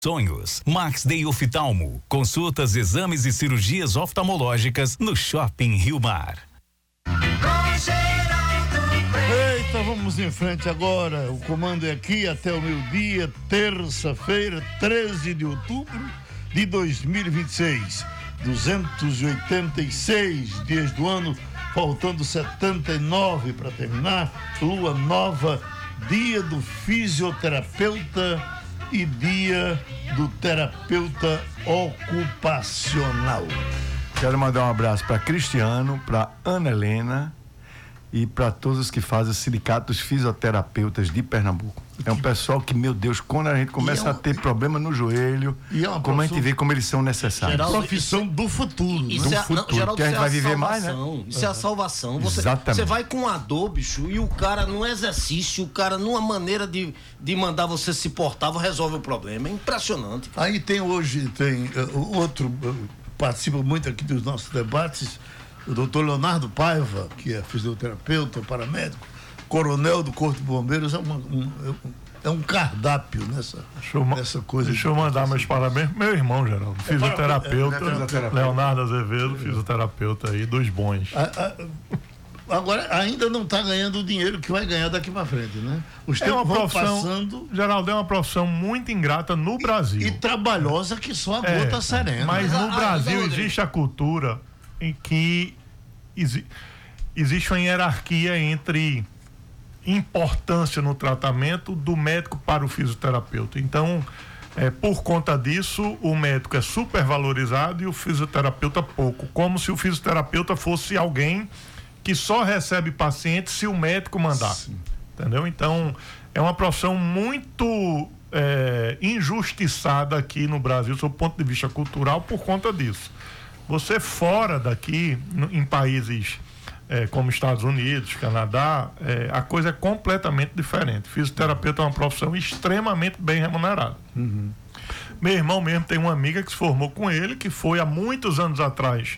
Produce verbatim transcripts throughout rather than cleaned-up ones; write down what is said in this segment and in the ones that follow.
Sonhos. Max Day Oftalmo. Consultas, exames e cirurgias oftalmológicas no Shopping Rio Mar. Eita, vamos em frente agora. O comando é aqui até o meio-dia, terça-feira, treze de outubro de dois mil e vinte e seis. duzentos e oitenta e seis dias do ano, faltando setenta e nove para terminar. Lua nova, dia do fisioterapeuta e dia do terapeuta ocupacional. Quero mandar um abraço para Cristiano, para Ana Helena e para todos os que fazem o Sindicato dos Fisioterapeutas de Pernambuco. É um pessoal que, meu Deus, quando a gente começa é um... a ter problema no joelho, e é uma como a gente vê como eles são necessários. Geraldo, profissão do futuro. Isso do é, futuro. Não, Geraldo, que a gente vai é viver mais, né? Isso é a salvação. Você, Exatamente. Você vai com a dor, bicho, e o cara num exercício, o cara numa maneira de, de mandar você se portar, resolve o problema. É impressionante. Aí tem hoje, tem uh, outro, uh, participa muito aqui dos nossos debates, o doutor Leonardo Paiva, que é fisioterapeuta, paramédico, coronel do Corpo de Bombeiros. É, uma, um, é um cardápio nessa, deixa eu, nessa coisa. Deixa eu mandar meus parabéns. Meu irmão, Geraldo, fisioterapeuta, é, é, fisioterapeuta. Leonardo Azevedo, fisioterapeuta aí, dos bons. A, a, agora, ainda não está ganhando o dinheiro que vai ganhar daqui para frente, né? Os é tempos uma vão profissão, passando. Geraldo, é uma profissão muito ingrata no Brasil. E, e trabalhosa que só a é, gota serena. Mas no ah, Brasil ah, existe a cultura em que exi- existe uma hierarquia entre importância no tratamento do médico para o fisioterapeuta. Então, é, por conta disso, o médico é super valorizado e o fisioterapeuta pouco, como se o fisioterapeuta fosse alguém que só recebe paciente se o médico mandar. Sim. Entendeu? Então, é uma profissão muito é, injustiçada aqui no Brasil, sob o ponto de vista cultural, por conta disso. Você fora daqui, em países é, como Estados Unidos, Canadá, é, a coisa é completamente diferente. Fisioterapeuta é uma profissão extremamente bem remunerada. Uhum. Meu irmão mesmo tem uma amiga que se formou com ele, que foi há muitos anos atrás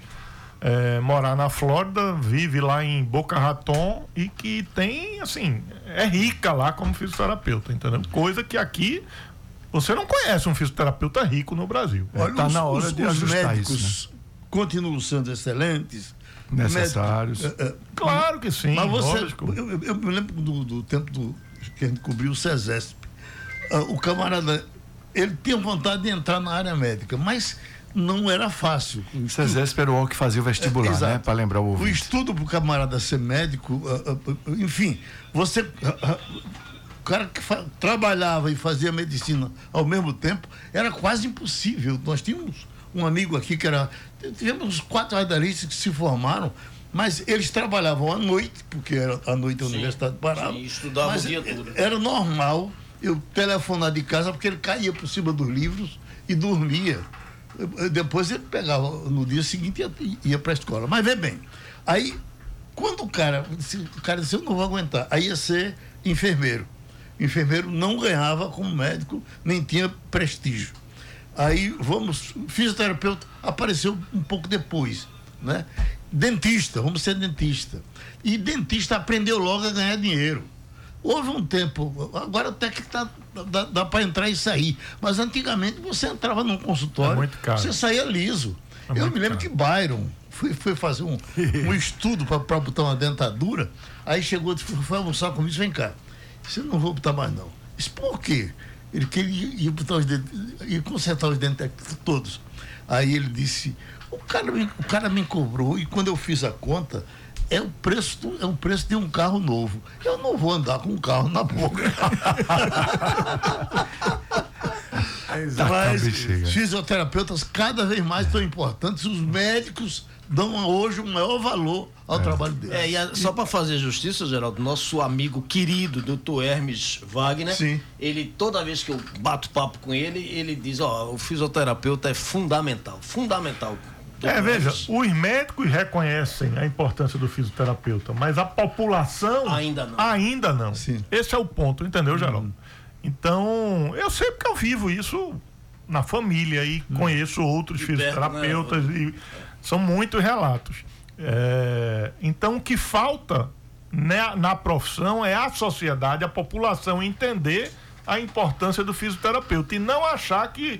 é, morar na Flórida, vive lá em Boca Raton e que tem, assim, é rica lá como fisioterapeuta, entendeu? Coisa que aqui você não conhece um fisioterapeuta rico no Brasil. Olha, tá os, na hora os, de os ajustar médicos isso, né? Continuam sendo excelentes, necessários. Médico, é, é, claro que sim. Mas você, lógico. eu, eu, eu me lembro do, do tempo do, que a gente cobriu o SESESP. Uh, o camarada, ele tinha vontade de entrar na área médica, mas não era fácil. O SESESP era o que fazia o vestibular, é, né? Para lembrar o ouvinte. O estudo para o camarada ser médico, uh, uh, enfim, você... Uh, uh, o cara que fa- trabalhava e fazia medicina ao mesmo tempo, era quase impossível. Nós tínhamos um amigo aqui que era... Tivemos quatro radaristas que se formaram, mas eles trabalhavam à noite, porque era à noite a sim, universidade parava. Sim, estudava o dia todo. Era normal eu telefonar de casa, porque ele caía por cima dos livros e dormia. Depois ele pegava, no dia seguinte ia, ia para a escola. Mas vê bem, aí quando o cara, o cara disse, eu não vou aguentar, aí ia ser enfermeiro. Enfermeiro não ganhava como médico, nem tinha prestígio. Aí vamos, fisioterapeuta apareceu um pouco depois, né? Dentista, vamos ser dentista. E dentista aprendeu logo a ganhar dinheiro. Houve um tempo, agora até que tá, dá, dá para entrar e sair, mas antigamente você entrava num consultório, é muito caro. Você saía liso. É Eu me lembro caro. que Byron foi, foi fazer um, um estudo para botar uma dentadura, aí chegou, foi almoçar comigo, disse, vem cá, você não vou botar mais não. Disse, por quê? Ele queria ir botar os dentes, ia consertar os dentes todos. Aí ele disse, o cara, me, o cara me cobrou e quando eu fiz a conta, é o preço, do, é o preço de um carro novo. Eu não vou andar com um carro na boca. Mas fisioterapeutas cada vez mais estão importantes, os médicos dão hoje o maior valor ao é. trabalho deles. É, e a, só para fazer justiça, Geraldo, nosso amigo querido, doutor Hermes Wagner, Sim. ele, toda vez que eu bato papo com ele, ele diz, ó, o fisioterapeuta é fundamental, fundamental. É, veja, os médicos reconhecem a importância do fisioterapeuta, mas a população ainda não. Ainda não. Sim. Esse é o ponto, entendeu, Geraldo? Hum. Então, eu sei porque eu vivo isso na família e hum. conheço outros de fisioterapeutas, perto, né? E são muitos relatos. É, então, o que falta na, na profissão é a sociedade, a população entender a importância do fisioterapeuta e não achar que